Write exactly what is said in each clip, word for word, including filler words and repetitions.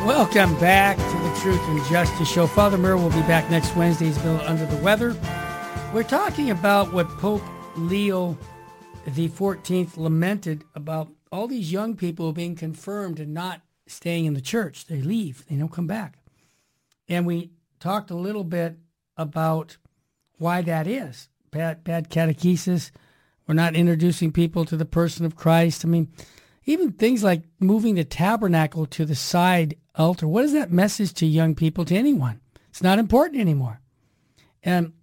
Welcome back to the Truth and Justice Show. Father Murr will be back next Wednesday. He's been under the weather. We're talking about what Pope Leo the fourteenth lamented about all these young people being confirmed and not staying in the church. They leave. They don't come back. And we talked a little bit about why that is. Bad, bad catechesis. We're not introducing people to the person of Christ. I mean, even things like moving the tabernacle to the side altar. What is that message to young people, to anyone? It's not important anymore. And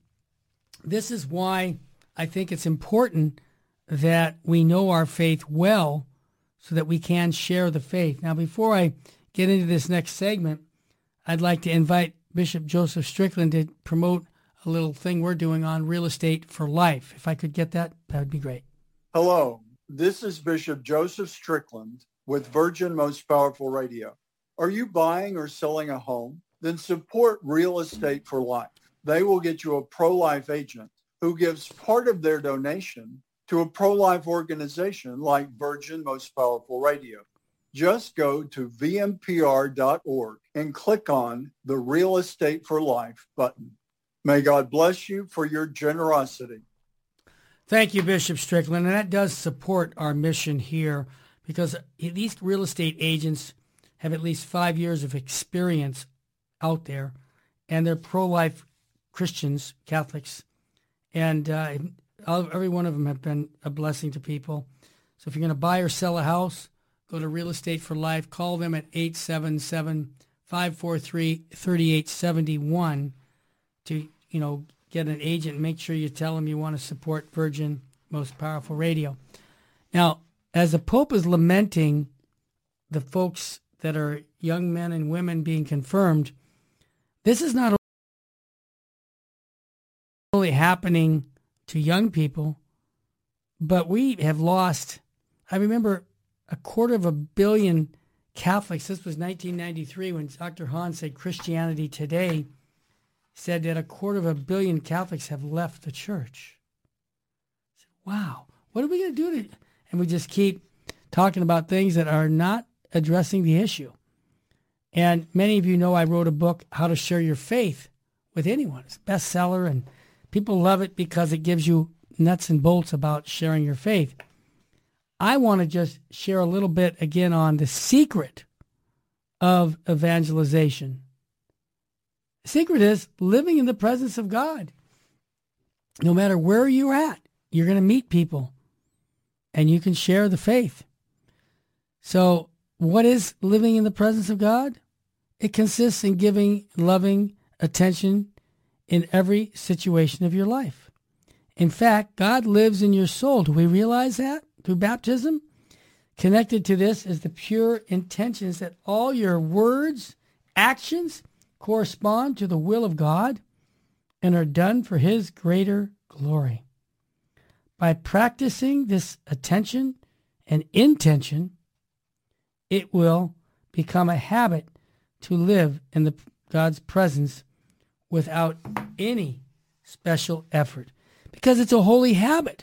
this is why I think it's important that we know our faith well so that we can share the faith. Now, before I get into this next segment, I'd like to invite Bishop Joseph Strickland to promote a little thing we're doing on Real Estate for Life. If I could get that, that would be great. Hello, this is Bishop Joseph Strickland with Virgin Most Powerful Radio. Are you buying or selling a home? Then support Real Estate for Life. They will get you a pro-life agent who gives part of their donation to a pro-life organization like Virgin Most Powerful Radio. Just go to v m p r dot org and click on the Real Estate for Life button. May God bless you for your generosity. Thank you, Bishop Strickland. And that does support our mission here because these real estate agents have at least five years of experience out there, and they're pro-life Christians, Catholics, and uh, every one of them have been a blessing to people. So if you're going to buy or sell a house, go to Real Estate for Life. Call them at eight seven seven, five four three, three eight seven one to, you know, get an agent and make sure you tell them you want to support Virgin Most Powerful Radio. Now, as the Pope is lamenting the folks that are young men and women being confirmed, this is not only happening to young people, but we have lost, I remember a quarter of a billion Catholics. This was nineteen ninety-three when Doctor Hahn said Christianity Today said that a quarter of a billion Catholics have left the church. I said, wow, what are we going to do to, and we just keep talking about things that are not addressing the issue. And many of you know I wrote a book, How to Share Your Faith with Anyone. It's a bestseller, and people love it because it gives you nuts and bolts about sharing your faith. I want to just share a little bit again on the secret of evangelization. The secret is living in the presence of God. No matter where you're at, you're going to meet people, and you can share the faith. So what is living in the presence of God? It consists in giving loving attention in every situation of your life. In fact, God lives in your soul. Do we realize that through baptism? Connected to this is the pure intentions that all your words, actions correspond to the will of God and are done for His greater glory. By practicing this attention and intention, it will become a habit to live in the God's presence without any special effort, because it's a holy habit.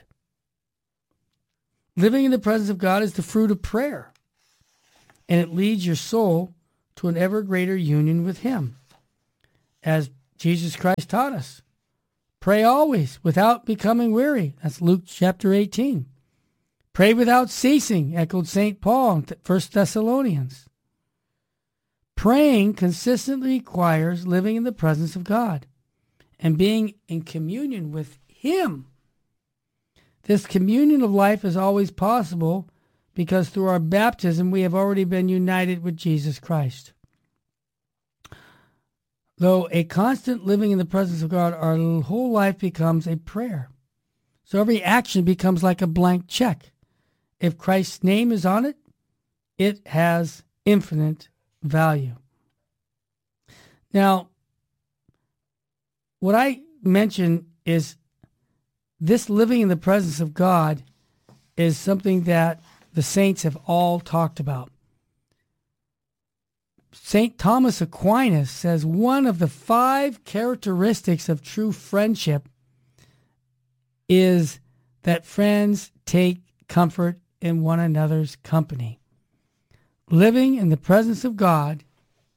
Living in the presence of God is the fruit of prayer, and it leads your soul to an ever greater union with Him. As Jesus Christ taught us, pray always without becoming weary. That's Luke chapter eighteen. Pray without ceasing, echoed Saint Paul in First Thessalonians. Praying consistently requires living in the presence of God and being in communion with Him. This communion of life is always possible because through our baptism we have already been united with Jesus Christ. Though a constant living in the presence of God, our whole life becomes a prayer. So every action becomes like a blank check. If Christ's name is on it, it has infinite value. Now, what I mention is this living in the presence of God is something that the saints have all talked about. Saint Thomas Aquinas says one of the five characteristics of true friendship is that friends take comfort in one another's company. Living in the presence of God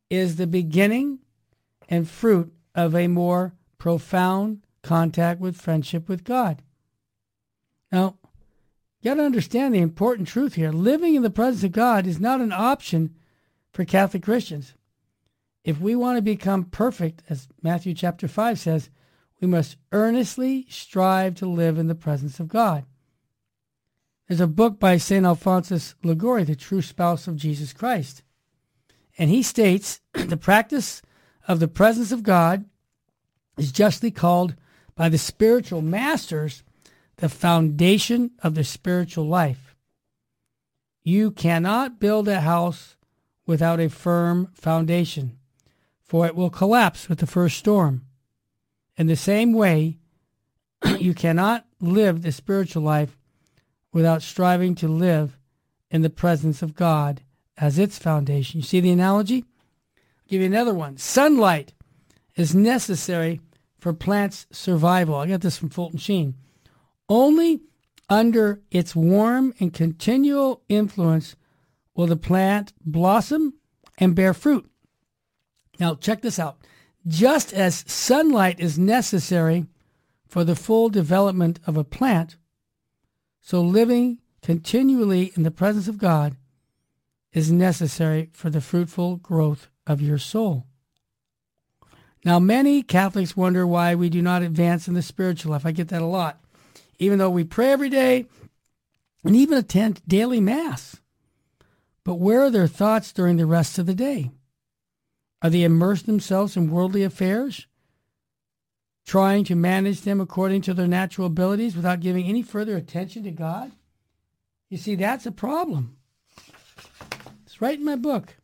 is the beginning and fruit of a more profound contact with friendship with God. Now, you got to understand the important truth here. Living in the presence of God is not an option for Catholic Christians. If we want to become perfect, as Matthew chapter five says, we must earnestly strive to live in the presence of God. There's a book by Saint Alphonsus Liguori, The True Spouse of Jesus Christ. And he states, the practice of the presence of God is justly called by the spiritual masters the foundation of the spiritual life. You cannot build a house without a firm foundation, for it will collapse with the first storm. In the same way, you cannot live the spiritual life without striving to live in the presence of God as its foundation. You see the analogy? I'll give you another one. Sunlight is necessary for plants' survival. I got this from Fulton Sheen. Only under its warm and continual influence will the plant blossom and bear fruit. Now, check this out. Just as sunlight is necessary for the full development of a plant, so living continually in the presence of God is necessary for the fruitful growth of your soul. Now, many Catholics wonder why we do not advance in the spiritual life. I get that a lot. Even though we pray every day and even attend daily Mass. But where are their thoughts during the rest of the day? Are they immersed themselves in worldly affairs, trying to manage them according to their natural abilities without giving any further attention to God? You see, that's a problem. It's right in my book.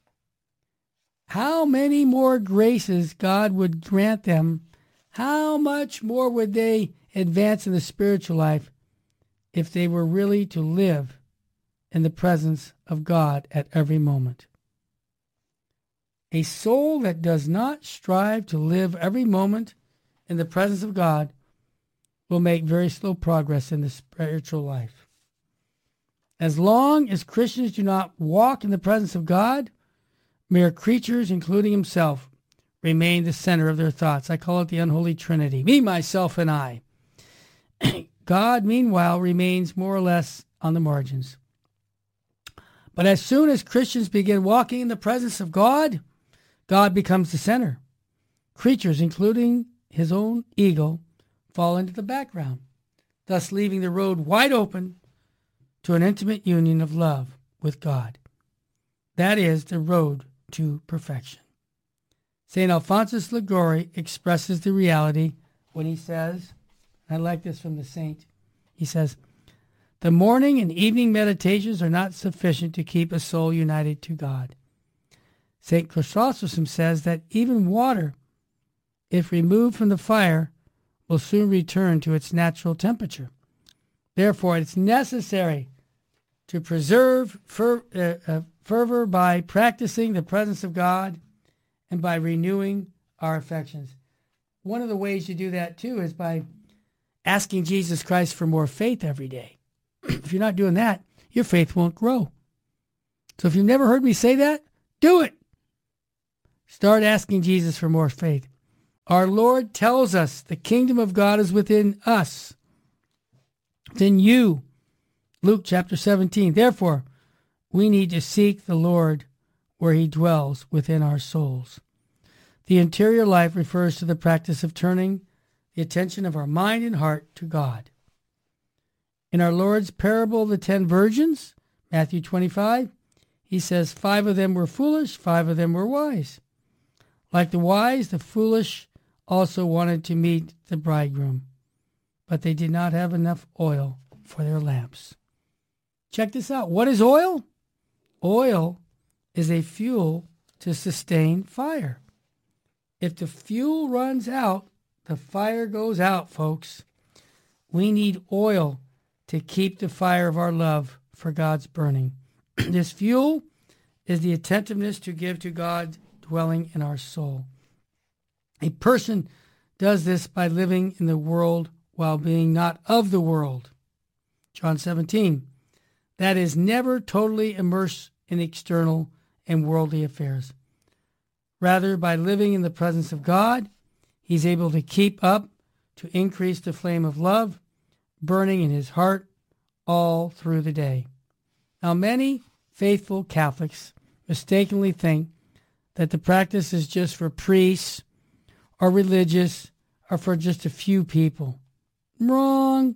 How many more graces God would grant them, how much more would they advance in the spiritual life if they were really to live in the presence of God at every moment. A soul that does not strive to live every moment in the presence of God will make very slow progress in the spiritual life. As long as Christians do not walk in the presence of God, mere creatures, including himself, remain the center of their thoughts. I call it the unholy trinity, me, myself, and I. God, meanwhile, remains more or less on the margins. But as soon as Christians begin walking in the presence of God, God becomes the center. Creatures, including his own ego, fall into the background, thus leaving the road wide open to an intimate union of love with God. That is the road to perfection. Saint Alphonsus Liguori expresses the reality when he says, I like this from the saint, he says, the morning and evening meditations are not sufficient to keep a soul united to God. Saint Chrysostom says that even water, if removed from the fire, will soon return to its natural temperature. Therefore, it's necessary to preserve fer- uh, uh, fervor by practicing the presence of God and by renewing our affections. One of the ways you do that, too, is by asking Jesus Christ for more faith every day. If you're not doing that, your faith won't grow. So if you've never heard me say that, do it. Start asking Jesus for more faith. Our Lord tells us the kingdom of God is within us. It's in you. Luke chapter seventeen. Therefore, we need to seek the Lord where he dwells within our souls. The interior life refers to the practice of turning the attention of our mind and heart to God. In our Lord's parable of the ten virgins, Matthew twenty-five, he says, five of them were foolish, five of them were wise. Like the wise, the foolish also wanted to meet the bridegroom, but they did not have enough oil for their lamps. Check this out. What is oil? Oil is a fuel to sustain fire. If the fuel runs out, the fire goes out, folks. We need oil to keep the fire of our love for God's burning. This fuel is the attentiveness to give to God dwelling in our soul. A person does this by living in the world while being not of the world. John seventeen. That is, never totally immersed in external and worldly affairs. Rather, by living in the presence of God, he's able to keep up, to increase the flame of love burning in his heart all through the day. Now, many faithful Catholics mistakenly think that the practice is just for priests or religious or for just a few people. Wrong.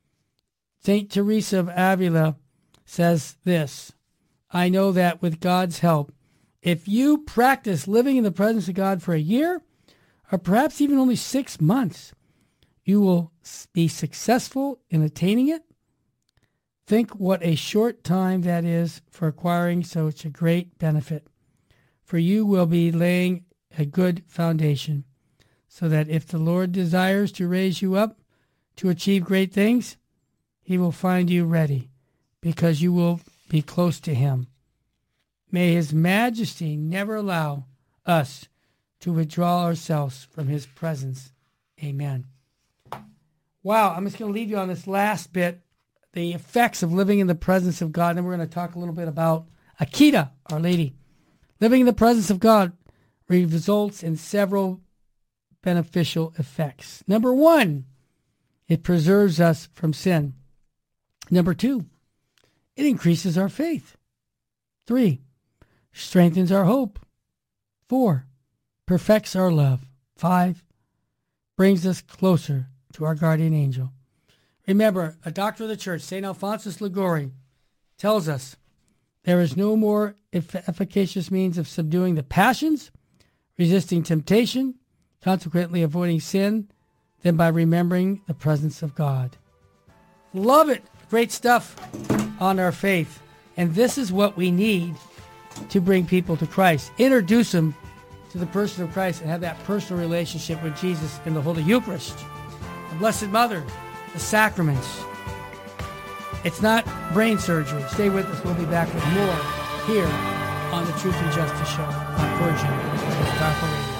Saint Teresa of Avila says this, I know that with God's help, if you practice living in the presence of God for a year, or perhaps even only six months, you will be successful in attaining it. Think what a short time that is for acquiring such a great benefit. For you will be laying a good foundation, so that if the Lord desires to raise you up to achieve great things, he will find you ready, because you will be close to him. May his majesty never allow us to withdraw ourselves from his presence. Amen. Wow, I'm just going to leave you on this last bit, the effects of living in the presence of God. And then we're going to talk a little bit about Akita, Our Lady. Living in the presence of God results in several beneficial effects. Number one, it preserves us from sin. Number two, it increases our faith. Three, strengthens our hope. Four, perfects our love. Five, brings us closer to our guardian angel. Remember, a doctor of the church, Saint Alphonsus Liguori, tells us there is no more efficacious means of subduing the passions, resisting temptation, consequently avoiding sin, than by remembering the presence of God. Love it. Great stuff on our faith. And this is what we need to bring people to Christ. Introduce them to the person of Christ and have that personal relationship with Jesus in the Holy Eucharist, the Blessed Mother, the sacraments. It's not brain surgery. Stay with us. We'll be back with more here on the Truth and Justice Show on Virgin Gospel Radio.